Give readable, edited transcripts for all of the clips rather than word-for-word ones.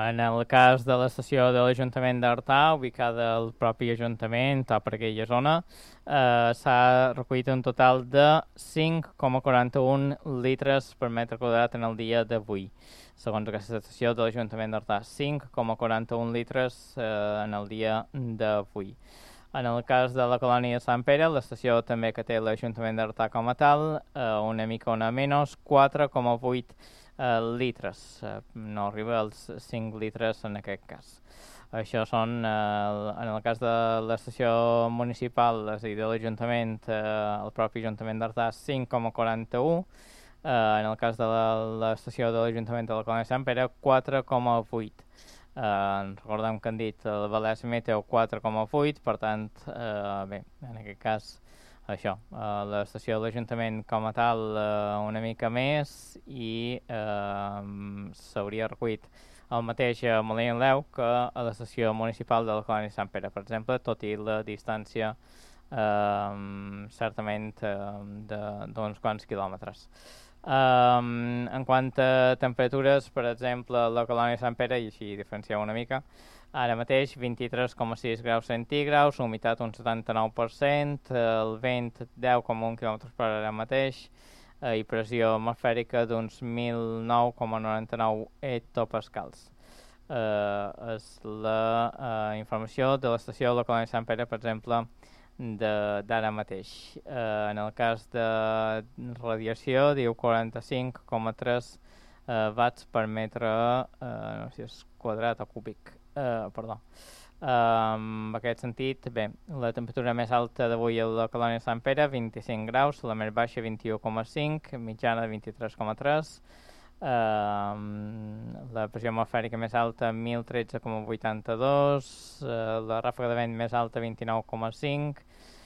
En el cas de l'estació de l'Ajuntament d'Artà, ubicada al propi Ajuntament o per aquella zona, s'ha recollit un total de 5,41 litres per metre quadrat en el dia d'avui. Segons aquesta estació de l'Ajuntament d'Artà, 5,41 litres en el dia d'avui. En el cas de la colònia de Sant Pere, l'estació també que té l'Ajuntament d'Artà com a tal, una mica una menys, 4,8 litres. No arriba als 5 litres en aquest cas. Això són, en el cas de l'estació municipal, és a dir, de l'Ajuntament, el propi Ajuntament d'Artà, 5,41. En el cas de l'estació de l'Ajuntament de la colònia de Sant Pere, 4,8. Recordem que han dit el València Meteo 4,8, per tant, bé, en aquest cas, això, l'estació de l'Ajuntament com a tal una mica més i s'hauria recollit el mateix a Molí en Leu que a l'estació municipal de la colònia de Sant Pere, per exemple, tot i la distància certament d'uns quants quilòmetres. En quant a temperatures, per exemple, la colònia de Sant Pere, i així diferenciar una mica, ara mateix 23,6 graus centígrads, humitat un 79%, el vent 10,1 km per hora mateix i pressió atmosfèrica d'uns 1.009,99 hectopascals. És la informació de l'estació de la colònia de Sant Pere, per exemple, d'ara mateix. En el cas de radiació, diu 45,3 watts per metre, no sé si és quadrat o cúbic, perdó. En aquest sentit, bé, la temperatura més alta d'avui a la colònia de Sant Pere, 25 graus, la més baixa 21,5, mitjana 23,3, la pressió atmosfèrica més alta 1013,82, la ràfaga de vent més alta 29,5,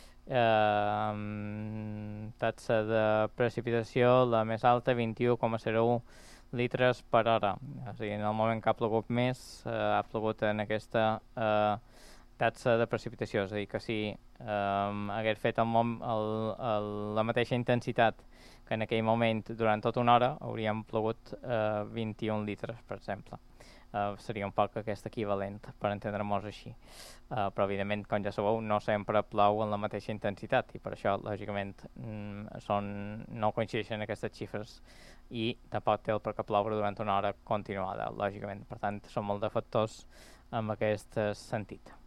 taxa de precipitació la més alta 21,01 litres per hora. O sigui, en el moment que ha plogut més, ha plogut en aquesta taxa de precipitació. És a dir, que si hagués fet la mateixa intensitat que en aquell moment durant tota una hora, hauríem plogut 21 litres, per exemple. Seria un poc aquest equivalent, per entendre-nos així. Però, evidentment, com ja sabeu, no sempre plou en la mateixa intensitat i per això, lògicament, no coincideixen aquestes xifres i tampoc té el per què ploure durant una hora continuada, lògicament. Per tant, són molt de factors en aquest sentit.